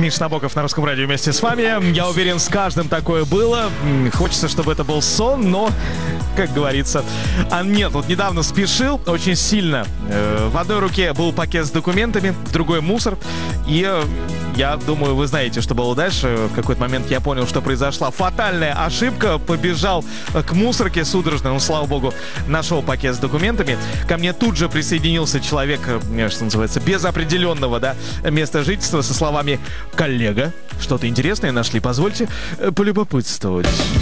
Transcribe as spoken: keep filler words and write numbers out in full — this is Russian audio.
Миш Набоков на Русском радио вместе с вами. Я уверен, с каждым такое было. Хочется, чтобы это был сон, но, как говорится, а нет. Вот недавно спешил очень сильно. В одной руке был пакет с документами, в другой мусор. И я думаю, вы знаете, что было дальше. В какой-то момент я понял, что произошла фатальная ошибка. Побежал к мусорке судорожно, но, слава богу, нашел пакет с документами. Ко мне тут же присоединился человек, что называется, без определенного, да, места жительства, со словами: «Коллега, что-то интересное нашли, позвольте полюбопытствовать».